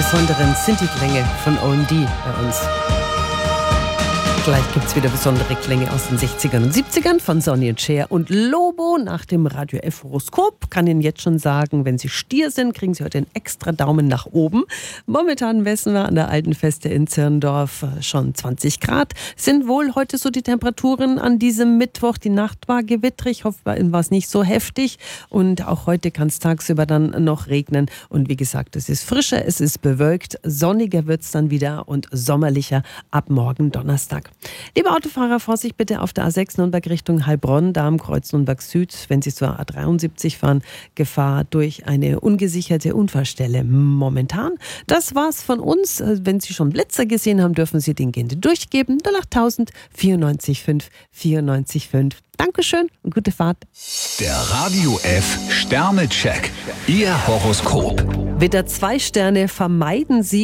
besonderen Sinti-Klänge von OMD bei uns. Gleich gibt es wieder besondere Klänge aus den 60ern und 70ern von Sonny und Cher und Lobo nach dem Radio F Horoskop. Kann Ihnen jetzt schon sagen, wenn Sie Stier sind, kriegen Sie heute einen extra Daumen nach oben. Momentan messen wir an der Alten Feste in Zirndorf schon 20 Grad. Sind wohl heute so die Temperaturen an diesem Mittwoch. Die Nacht war gewittrig, hoffe, bei Ihnen war es nicht so heftig. Und auch heute kann es tagsüber dann noch regnen. Und wie gesagt, es ist frischer, es ist bewölkt, sonniger wird es dann wieder und sommerlicher ab morgen Donnerstag. Liebe Autofahrer, Vorsicht bitte auf der A6 Nürnberg Richtung Heilbronn, da am Kreuz Nürnberg Süd, wenn Sie zur A73 fahren, Gefahr durch eine ungesicherte Unfallstelle momentan. Das war's von uns. Wenn Sie schon Blitzer gesehen haben, dürfen Sie den gerne durchgeben. 08000 94 94 5. Dankeschön und gute Fahrt. Der Radio F Sternecheck. Ihr Horoskop. Widder 2 Sterne, vermeiden Sie